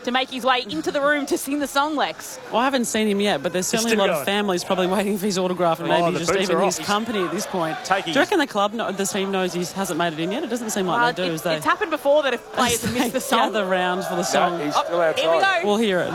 to make his way into the room to sing the song, Lex. Well, I haven't seen him yet, but there's certainly a lot of families probably waiting for his autograph and maybe just even his company at this point. Do you reckon the team knows he hasn't made it in yet? It doesn't seem like they do. It's happened before that if players have missed the song. Gather round for the song. No, he's still outside. Here we go. We'll hear it.